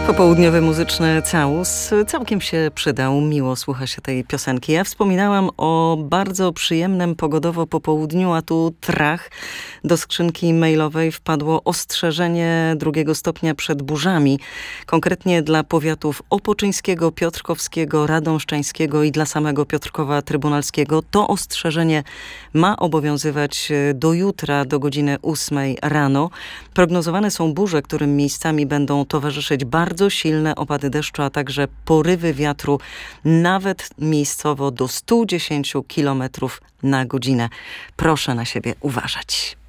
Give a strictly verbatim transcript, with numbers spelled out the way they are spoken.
Popołudniowy muzyczny całus całkiem się przydał. Miło słucha się tej piosenki. Ja wspominałam o bardzo przyjemnym pogodowo popołudniu, a tu trach. Do skrzynki mailowej wpadło ostrzeżenie drugiego stopnia przed burzami. Konkretnie dla powiatów opoczyńskiego, piotrkowskiego, radomszczańskiego i dla samego Piotrkowa Trybunalskiego. To ostrzeżenie ma obowiązywać do jutra, do godziny ósmej rano. Prognozowane są burze, którym miejscami będą towarzyszyć bardzo Bardzo silne opady deszczu, a także porywy wiatru, nawet miejscowo do stu dziesięciu kilometrów na godzinę. Proszę na siebie uważać.